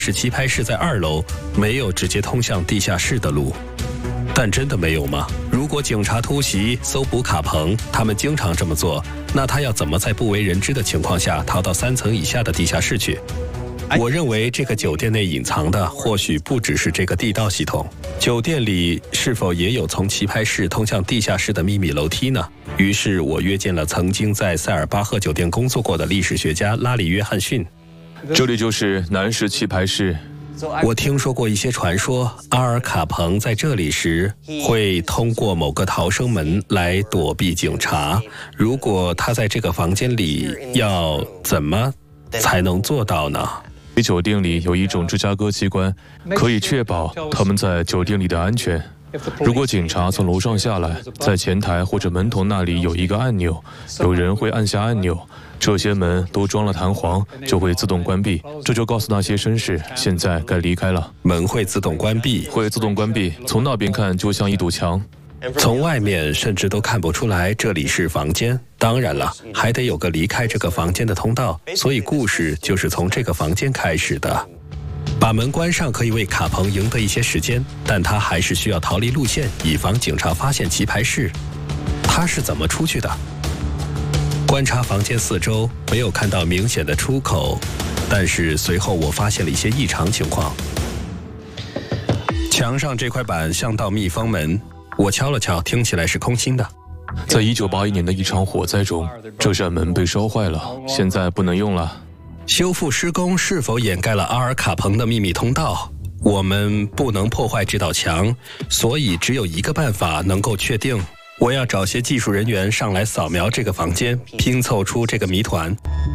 是棋牌室在2楼，没有直接通向地下室的路。但真的没有吗？如果警察突袭搜捕卡彭，他们经常这么做，那他要怎么在不为人知的情况下逃到3层以下的地下室去？我认为这个酒店内隐藏的或许不只是这个地道系统，酒店里是否也有从棋牌室通向地下室的秘密楼梯呢？于是我约见了曾经在塞尔巴赫酒店工作过的历史学家拉里·约翰逊。 这里就是南式棋牌室。 我听说过一些传说，阿尔卡彭在这里时会通过某个逃生门来躲避警察。如果他在这个房间里，要怎么才能做到呢？ 酒店里有一种芝加哥机关，可以确保他们在酒店里的安全。如果警察从楼上下来，在前台或者门头那里有一个按钮，有人会按下按钮，这些门都装了弹簧，就会自动关闭。这就告诉那些绅士，现在该离开了。 门会自动关闭？ 会自动关闭，从那边看就像一堵墙。 从外面甚至都看不出来这里是房间。当然了，还得有个离开这个房间的通道，所以故事就是从这个房间开始的。把门关上可以为卡彭赢得一些时间，但他还是需要逃离路线，以防警察发现棋牌室。他是怎么出去的？观察房间四周，没有看到明显的出口，但是随后我发现了一些异常情况。墙上这块板像道密封门，我敲了敲，听起来是空心的。 在1981年的一场火灾中，这扇门被烧坏了，现在不能用了。 修复施工是否掩盖了阿尔卡彭的秘密通道？我们不能破坏这道墙，所以只有一个办法能够确定。我要找些技术人员上来扫描这个房间，拼凑出这个谜团。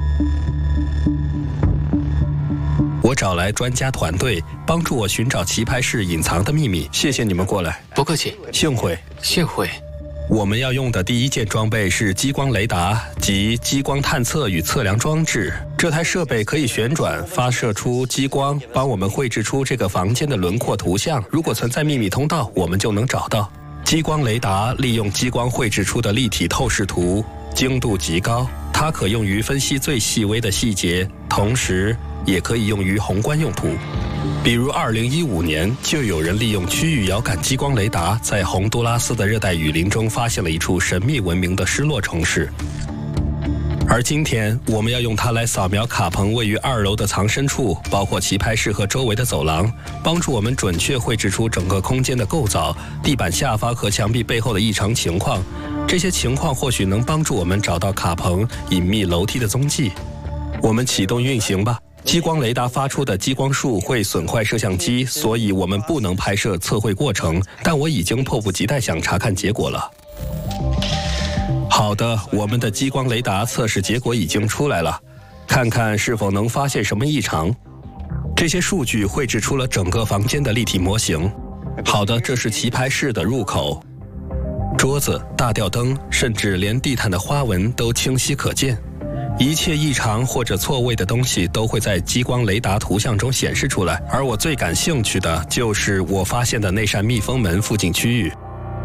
我找来专家团队帮助我寻找棋牌室隐藏的秘密。谢谢你们过来。 不客气。 幸会。 幸会。 我们要用的第一件装备是激光雷达及激光探测与测量装置。这台设备可以旋转，发射出激光，帮我们绘制出这个房间的轮廓图像。如果存在秘密通道，我们就能找到。激光雷达利用激光绘制出的立体透视图，精度极高，它可用于分析最细微的细节，同时也可以用于宏观用途。比如2015年就有人利用区域遥感激光雷达，在洪都拉斯的热带雨林中发现了一处神秘文明的失落城市。而今天我们要用它来扫描卡彭位于2楼的藏身处，包括棋牌室和周围的走廊，帮助我们准确绘制出整个空间的构造、地板下方和墙壁背后的异常情况。这些情况或许能帮助我们找到卡彭隐秘楼梯的踪迹。我们启动运行吧。激光雷达发出的激光束会损坏摄像机，所以我们不能拍摄测绘过程，但我已经迫不及待想查看结果了。好的，我们的激光雷达测试结果已经出来了，看看是否能发现什么异常。这些数据绘制出了整个房间的立体模型。好的，这是棋牌室的入口，桌子、大吊灯，甚至连地毯的花纹都清晰可见。一切异常或者错位的东西都会在激光雷达图像中显示出来，而我最感兴趣的就是我发现的那扇密封门附近区域。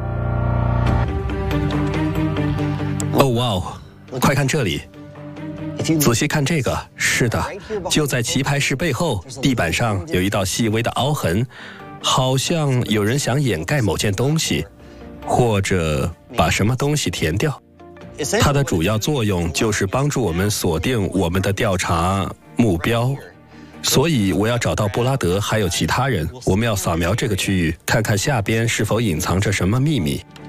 哦哇哦，快看这里，仔细看这个，是的，就在棋牌室背后，地板上有一道细微的凹痕，好像有人想掩盖某件东西，或者把什么东西填掉。它的主要作用就是帮助我们锁定我们的调查目标，所以我要找到布拉德还有其他人。我们要扫描这个区域，看看下边是否隐藏着什么秘密。